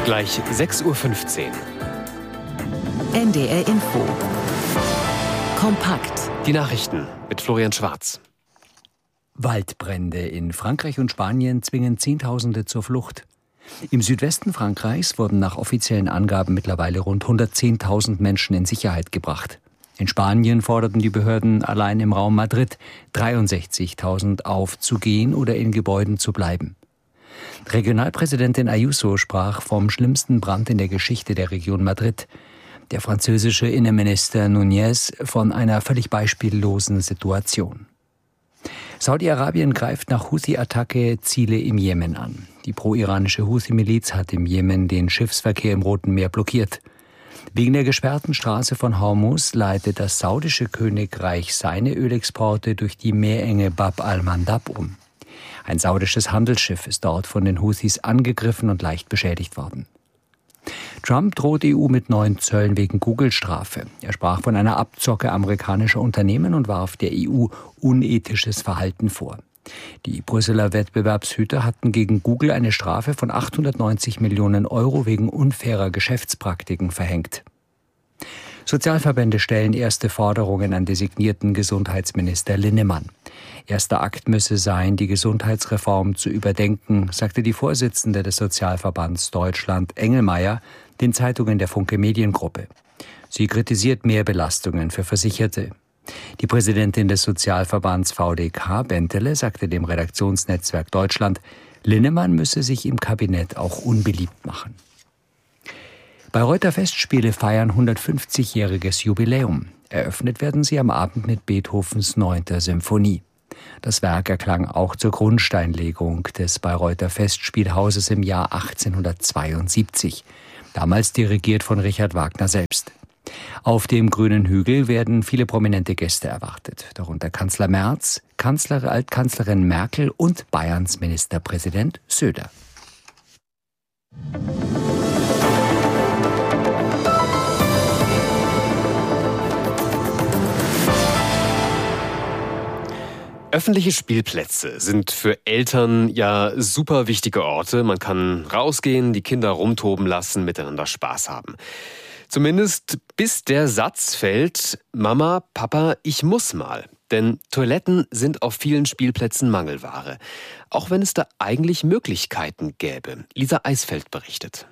Gleich 6:15 Uhr. NDR Info. Kompakt. Die Nachrichten mit Florian Schwarz. Waldbrände in Frankreich und Spanien zwingen Zehntausende zur Flucht. Im Südwesten Frankreichs wurden nach offiziellen Angaben mittlerweile rund 110.000 Menschen in Sicherheit gebracht. In Spanien forderten die Behörden allein im Raum Madrid 63.000 auf, zu gehen oder in Gebäuden zu bleiben. Regionalpräsidentin Ayuso sprach vom schlimmsten Brand in der Geschichte der Region Madrid. Der französische Innenminister Núñez von einer völlig beispiellosen Situation. Saudi-Arabien greift nach Houthi-Attacke Ziele im Jemen an. Die pro-iranische Houthi-Miliz hat im Jemen den Schiffsverkehr im Roten Meer blockiert. Wegen der gesperrten Straße von Hormuz leitet das saudische Königreich seine Ölexporte durch die Meerenge Bab al-Mandab um. Ein saudisches Handelsschiff ist dort von den Houthis angegriffen und leicht beschädigt worden. Trump droht EU mit neuen Zöllen wegen Google-Strafe. Er sprach von einer Abzocke amerikanischer Unternehmen und warf der EU unethisches Verhalten vor. Die Brüsseler Wettbewerbshüter hatten gegen Google eine Strafe von 890 Millionen Euro wegen unfairer Geschäftspraktiken verhängt. Sozialverbände stellen erste Forderungen an designierten Gesundheitsminister Linnemann. Erster Akt müsse sein, die Gesundheitsreform zu überdenken, sagte die Vorsitzende des Sozialverbands Deutschland, Engelmeier, den Zeitungen der Funke Mediengruppe. Sie kritisiert Mehrbelastungen für Versicherte. Die Präsidentin des Sozialverbands VDK, Bentele, sagte dem Redaktionsnetzwerk Deutschland, Linnemann müsse sich im Kabinett auch unbeliebt machen. Bayreuther Festspiele feiern 150-jähriges Jubiläum. Eröffnet werden sie am Abend mit Beethovens 9. Symphonie. Das Werk erklang auch zur Grundsteinlegung des Bayreuther Festspielhauses im Jahr 1872. Damals dirigiert von Richard Wagner selbst. Auf dem Grünen Hügel werden viele prominente Gäste erwartet, darunter Kanzler Merz, Altkanzlerin Merkel und Bayerns Ministerpräsident Söder. Öffentliche Spielplätze sind für Eltern ja super wichtige Orte. Man kann rausgehen, die Kinder rumtoben lassen, miteinander Spaß haben. Zumindest bis der Satz fällt, Mama, Papa, ich muss mal. Denn Toiletten sind auf vielen Spielplätzen Mangelware. Auch wenn es da eigentlich Möglichkeiten gäbe. Lisa Eisfeld berichtet.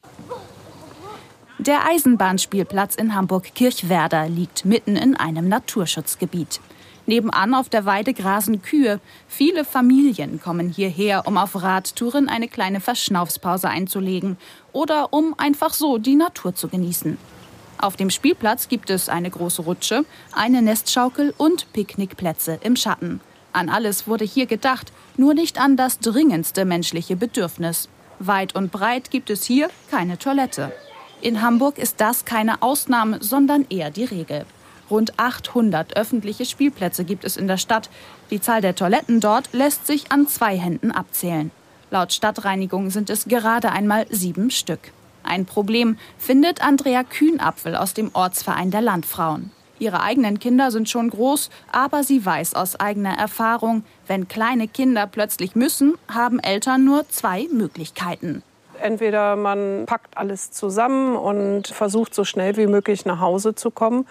Der Eisenbahnspielplatz in Hamburg-Kirchwerder liegt mitten in einem Naturschutzgebiet. Nebenan auf der Weide grasen Kühe. Viele Familien kommen hierher, um auf Radtouren eine kleine Verschnaufspause einzulegen oder um einfach so die Natur zu genießen. Auf dem Spielplatz gibt es eine große Rutsche, eine Nestschaukel und Picknickplätze im Schatten. An alles wurde hier gedacht, nur nicht an das dringendste menschliche Bedürfnis. Weit und breit gibt es hier keine Toilette. In Hamburg ist das keine Ausnahme, sondern eher die Regel. Rund 800 öffentliche Spielplätze gibt es in der Stadt. Die Zahl der Toiletten dort lässt sich an 2 Händen abzählen. Laut Stadtreinigung sind es gerade einmal 7 Stück. Ein Problem findet Andrea Kühnapfel aus dem Ortsverein der Landfrauen. Ihre eigenen Kinder sind schon groß, aber sie weiß aus eigener Erfahrung, wenn kleine Kinder plötzlich müssen, haben Eltern nur 2 Möglichkeiten. Entweder man packt alles zusammen und versucht so schnell wie möglich nach Hause zu kommen.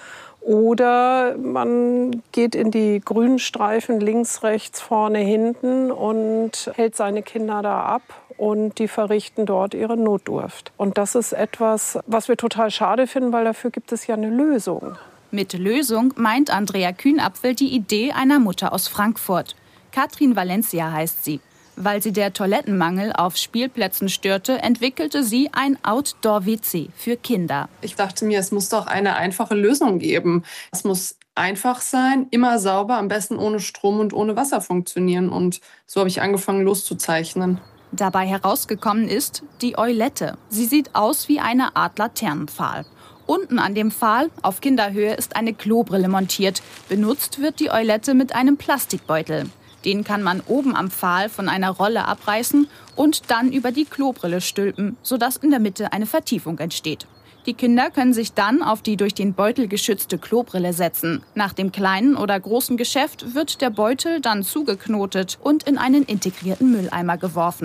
Oder man geht in die grünen Streifen links, rechts, vorne, hinten und hält seine Kinder da ab und die verrichten dort ihre Notdurft. Und das ist etwas, was wir total schade finden, weil dafür gibt es ja eine Lösung. Mit Lösung meint Andrea Kühnapfel die Idee einer Mutter aus Frankfurt. Katrin Valencia heißt sie. Weil sie der Toilettenmangel auf Spielplätzen störte, entwickelte sie ein Outdoor-WC für Kinder. Ich dachte mir, es muss doch eine einfache Lösung geben. Es muss einfach sein, immer sauber, am besten ohne Strom und ohne Wasser funktionieren. Und so habe ich angefangen loszuzeichnen. Dabei herausgekommen ist die Eulette. Sie sieht aus wie eine Art Laternenpfahl. Unten an dem Pfahl, auf Kinderhöhe, ist eine Klobrille montiert. Benutzt wird die Eulette mit einem Plastikbeutel. Den kann man oben am Pfahl von einer Rolle abreißen und dann über die Klobrille stülpen, sodass in der Mitte eine Vertiefung entsteht. Die Kinder können sich dann auf die durch den Beutel geschützte Klobrille setzen. Nach dem kleinen oder großen Geschäft wird der Beutel dann zugeknotet und in einen integrierten Mülleimer geworfen.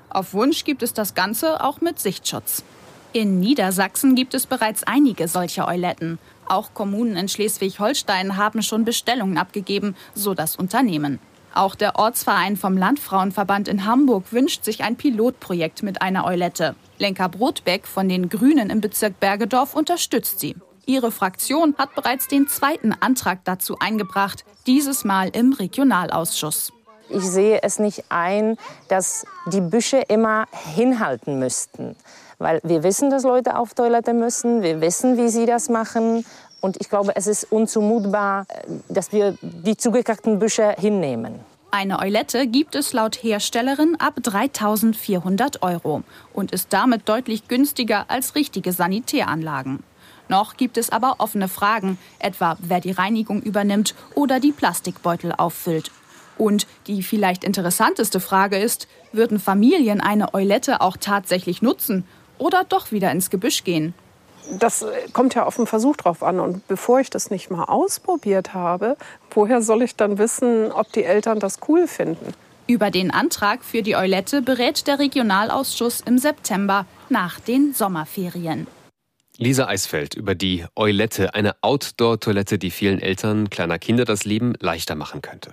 Auf Wunsch gibt es das Ganze auch mit Sichtschutz. In Niedersachsen gibt es bereits einige solche Euletten. Auch Kommunen in Schleswig-Holstein haben schon Bestellungen abgegeben, so das Unternehmen. Auch der Ortsverein vom Landfrauenverband in Hamburg wünscht sich ein Pilotprojekt mit einer Eulette. Lenka Brodbeck von den Grünen im Bezirk Bergedorf unterstützt sie. Ihre Fraktion hat bereits den zweiten Antrag dazu eingebracht, dieses Mal im Regionalausschuss. Ich sehe es nicht ein, dass die Büsche immer hinhalten müssten. Weil wir wissen, dass Leute auf Toilette müssen, wir wissen, wie sie das machen. Und ich glaube, es ist unzumutbar, dass wir die zugekackten Büsche hinnehmen. Eine Eulette gibt es laut Herstellerin ab 3.400 € und ist damit deutlich günstiger als richtige Sanitäranlagen. Noch gibt es aber offene Fragen, etwa wer die Reinigung übernimmt oder die Plastikbeutel auffüllt. Und die vielleicht interessanteste Frage ist, würden Familien eine Eulette auch tatsächlich nutzen oder doch wieder ins Gebüsch gehen? Das kommt ja auf den Versuch drauf an. Und bevor ich das nicht mal ausprobiert habe, woher soll ich dann wissen, ob die Eltern das cool finden? Über den Antrag für die Eulette berät der Regionalausschuss im September nach den Sommerferien. Lisa Eisfeld über die Eulette, eine Outdoor-Toilette, die vielen Eltern kleiner Kinder das Leben leichter machen könnte.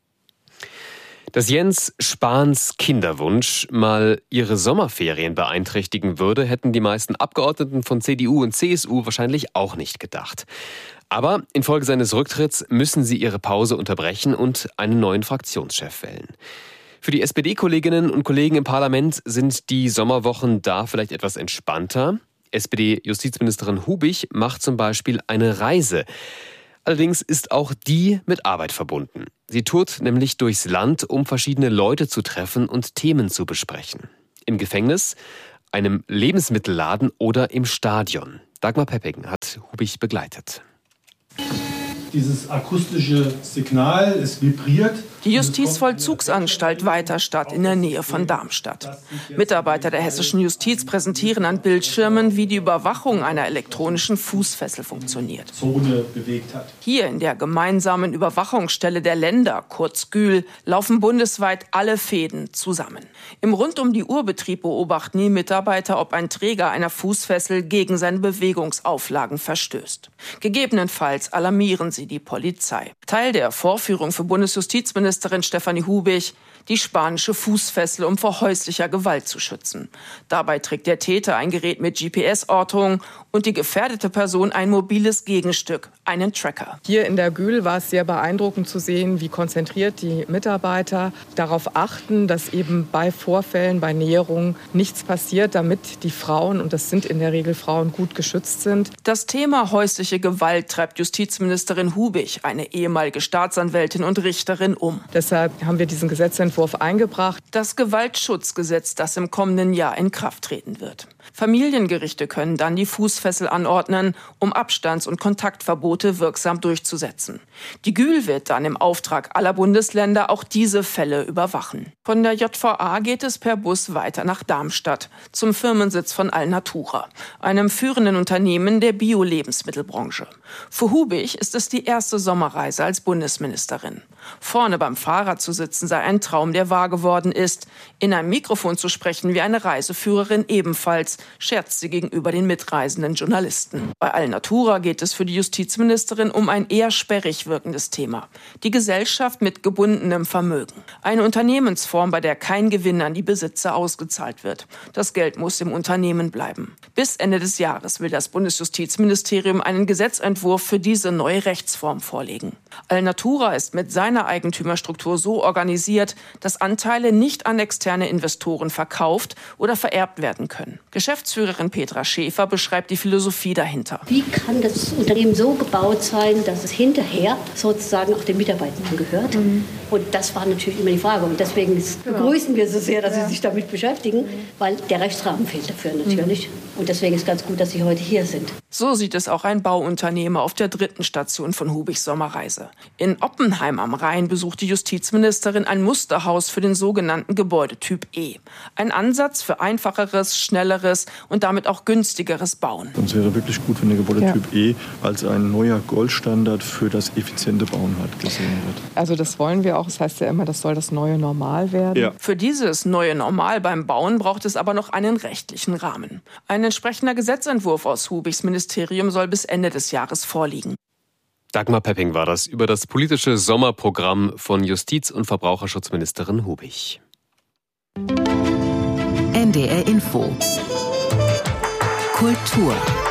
Dass Jens Spahns Kinderwunsch mal ihre Sommerferien beeinträchtigen würde, hätten die meisten Abgeordneten von CDU und CSU wahrscheinlich auch nicht gedacht. Aber infolge seines Rücktritts müssen sie ihre Pause unterbrechen und einen neuen Fraktionschef wählen. Für die SPD-Kolleginnen und Kollegen im Parlament sind die Sommerwochen da vielleicht etwas entspannter. SPD-Justizministerin Hubich macht zum Beispiel eine Reise. Allerdings ist auch die mit Arbeit verbunden. Sie tourt nämlich durchs Land, um verschiedene Leute zu treffen und Themen zu besprechen. Im Gefängnis, einem Lebensmittelladen oder im Stadion. Dagmar Pepping hat Hubich begleitet. Dieses akustische Signal, es vibriert. Die Justizvollzugsanstalt Weiterstadt in der Nähe von Darmstadt. Mitarbeiter der hessischen Justiz präsentieren an Bildschirmen, wie die Überwachung einer elektronischen Fußfessel funktioniert. Zone bewegt hat. Hier in der gemeinsamen Überwachungsstelle der Länder, kurz GÜL, laufen bundesweit alle Fäden zusammen. Im Rund-um-die-Uhr-Betrieb beobachten die Mitarbeiter, ob ein Träger einer Fußfessel gegen seine Bewegungsauflagen verstößt. Gegebenenfalls alarmieren sie die Polizei. Teil der Vorführung für Bundesjustizministerin Stefanie Hubich, die spanische Fußfessel, um vor häuslicher Gewalt zu schützen. Dabei trägt der Täter ein Gerät mit GPS-Ortung und die gefährdete Person ein mobiles Gegenstück, einen Tracker. Hier in der GÜL war es sehr beeindruckend zu sehen, wie konzentriert die Mitarbeiter darauf achten, dass eben bei Vorfällen, bei Näherungen nichts passiert, damit die Frauen, und das sind in der Regel Frauen, gut geschützt sind. Das Thema häusliche Gewalt treibt Justizministerin Hubich, eine ehemalige Staatsanwältin und Richterin, um. Deshalb haben wir diesen Gesetzentwurf eingebracht. Das Gewaltschutzgesetz, das im kommenden Jahr in Kraft treten wird. Familiengerichte können dann die Fußfessel anordnen, um Abstands- und Kontaktverbote wirksam durchzusetzen. Die GÜL wird dann im Auftrag aller Bundesländer auch diese Fälle überwachen. Von der JVA geht es per Bus weiter nach Darmstadt, zum Firmensitz von Alnatura, einem führenden Unternehmen der Bio-Lebensmittelbranche. Für Hubich ist es die erste Sommerreise als Bundesministerin. Vorne beim Fahrer zu sitzen sei ein Traum, der wahr geworden ist. In einem Mikrofon zu sprechen wie eine Reiseführerin ebenfalls, scherzt sie gegenüber den mitreisenden Journalisten. Bei Alnatura geht es für die Justizministerin um ein eher sperrig wirkendes Thema. Die Gesellschaft mit gebundenem Vermögen. Eine Unternehmensform, bei der kein Gewinn an die Besitzer ausgezahlt wird. Das Geld muss im Unternehmen bleiben. Bis Ende des Jahres will das Bundesjustizministerium einen Gesetzentwurf für diese neue Rechtsform vorlegen. Alnatura ist mit seiner Eigentümerstruktur so organisiert, dass Anteile nicht an externe Investoren verkauft oder vererbt werden können. Geschäftsführerin Petra Schäfer beschreibt die Philosophie dahinter. Wie kann das Unternehmen so gebaut sein, dass es hinterher sozusagen auch den Mitarbeitern gehört? Und das war natürlich immer die Frage. Und deswegen begrüßen wir so sehr, dass Sie sich damit beschäftigen, weil der Rechtsrahmen fehlt dafür natürlich. Und deswegen ist ganz gut, dass Sie heute hier sind. So sieht es auch ein Bauunternehmer auf der 3. Station von Hubichs Sommerreise. In Oppenheim am Rhein Rhein besucht die Justizministerin ein Musterhaus für den sogenannten Gebäudetyp E. Ein Ansatz für einfacheres, schnelleres und damit auch günstigeres Bauen. Und es wäre wirklich gut, wenn der Gebäudetyp E als ein neuer Goldstandard für das effiziente Bauen gesehen wird. Also das wollen wir auch. Das heißt ja immer, das soll das neue Normal werden. Ja. Für dieses neue Normal beim Bauen braucht es aber noch einen rechtlichen Rahmen. Ein entsprechender Gesetzentwurf aus Hubichs Ministerium soll bis Ende des Jahres vorliegen. Dagmar Pepping war das über das politische Sommerprogramm von Justiz- und Verbraucherschutzministerin Hubich. NDR Info. Kultur.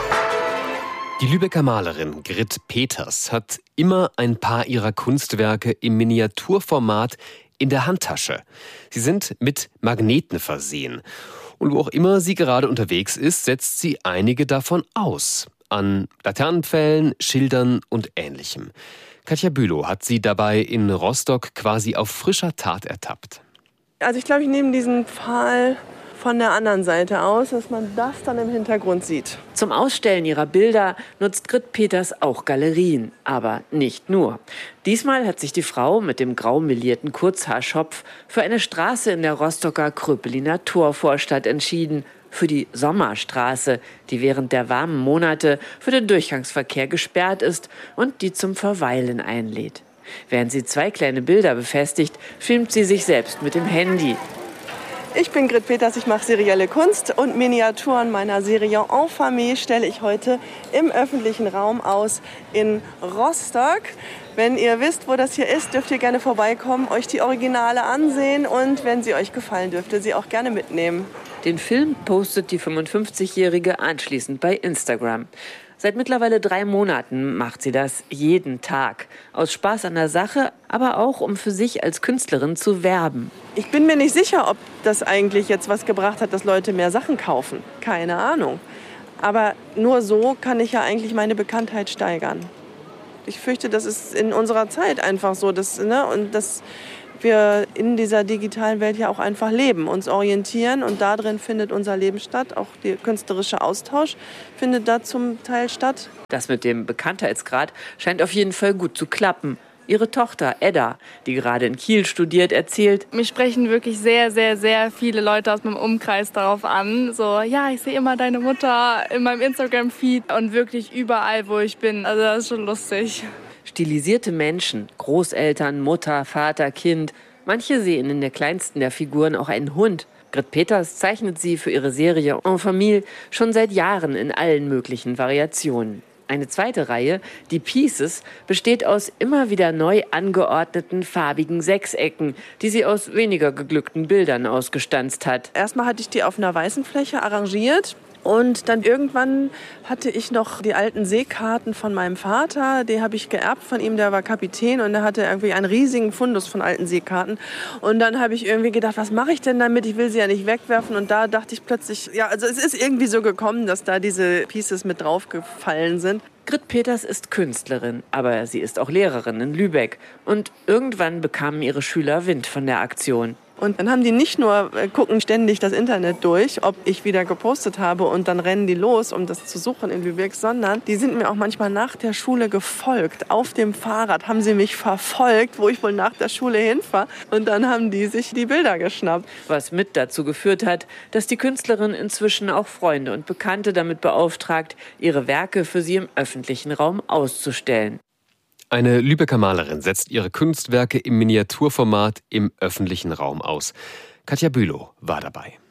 Die Lübecker Malerin Grit Peters hat immer ein paar ihrer Kunstwerke im Miniaturformat in der Handtasche. Sie sind mit Magneten versehen. Und wo auch immer sie gerade unterwegs ist, setzt sie einige davon aus. An Laternenpfählen, Schildern und Ähnlichem. Katja Bülow hat sie dabei in Rostock quasi auf frischer Tat ertappt. Also ich glaube, ich nehme diesen Pfahl von der anderen Seite aus, dass man das dann im Hintergrund sieht. Zum Ausstellen ihrer Bilder nutzt Grit Peters auch Galerien, aber nicht nur. Diesmal hat sich die Frau mit dem grau melierten Kurzhaarschopf für eine Straße in der Rostocker Kröpeliner Torvorstadt entschieden. Für die Sommerstraße, die während der warmen Monate für den Durchgangsverkehr gesperrt ist und die zum Verweilen einlädt. Während sie 2 kleine Bilder befestigt, filmt sie sich selbst mit dem Handy. Ich bin Grit Peters, ich mache serielle Kunst und Miniaturen meiner Serie En Famille stelle ich heute im öffentlichen Raum aus in Rostock. Wenn ihr wisst, wo das hier ist, dürft ihr gerne vorbeikommen, euch die Originale ansehen und wenn sie euch gefallen, dürft ihr sie auch gerne mitnehmen. Den Film postet die 55-Jährige anschließend bei Instagram. Seit mittlerweile 3 Monaten macht sie das jeden Tag. Aus Spaß an der Sache, aber auch um für sich als Künstlerin zu werben. Ich bin mir nicht sicher, ob das eigentlich jetzt was gebracht hat, dass Leute mehr Sachen kaufen. Keine Ahnung. Aber nur so kann ich ja eigentlich meine Bekanntheit steigern. Ich fürchte, das ist in unserer Zeit einfach so. Und dass wir in dieser digitalen Welt ja auch einfach leben, uns orientieren und da drin findet unser Leben statt. Auch der künstlerische Austausch findet da zum Teil statt. Das mit dem Bekanntheitsgrad scheint auf jeden Fall gut zu klappen. Ihre Tochter Edda, die gerade in Kiel studiert, erzählt: Mich sprechen wirklich sehr, sehr, sehr viele Leute aus meinem Umkreis darauf an. So, ja, ich sehe immer deine Mutter in meinem Instagram-Feed und wirklich überall, wo ich bin. Also das ist schon lustig. Stilisierte Menschen, Großeltern, Mutter, Vater, Kind. Manche sehen in der kleinsten der Figuren auch einen Hund. Grit Peters zeichnet sie für ihre Serie En Famille schon seit Jahren in allen möglichen Variationen. Eine zweite Reihe, die Pieces, besteht aus immer wieder neu angeordneten farbigen Sechsecken, die sie aus weniger geglückten Bildern ausgestanzt hat. Erstmal hatte ich die auf einer weißen Fläche arrangiert. Und dann irgendwann hatte ich noch die alten Seekarten von meinem Vater. Die habe ich geerbt von ihm, der war Kapitän und der hatte irgendwie einen riesigen Fundus von alten Seekarten. Und dann habe ich irgendwie gedacht, was mache ich denn damit? Ich will sie ja nicht wegwerfen. Und da dachte ich plötzlich, ja, also es ist irgendwie so gekommen, dass da diese Pieces mit draufgefallen sind. Grit Peters ist Künstlerin, aber sie ist auch Lehrerin in Lübeck. Und irgendwann bekamen ihre Schüler Wind von der Aktion. Und dann haben die nicht nur, gucken ständig das Internet durch, ob ich wieder gepostet habe und dann rennen die los, um das zu suchen in Lübeck, sondern die sind mir auch manchmal nach der Schule gefolgt. Auf dem Fahrrad haben sie mich verfolgt, wo ich wohl nach der Schule hinfahre. Und dann haben die sich die Bilder geschnappt. Was mit dazu geführt hat, dass die Künstlerin inzwischen auch Freunde und Bekannte damit beauftragt, ihre Werke für sie im öffentlichen Raum auszustellen. Eine Lübecker Malerin setzt ihre Kunstwerke im Miniaturformat im öffentlichen Raum aus. Katja Bülow war dabei.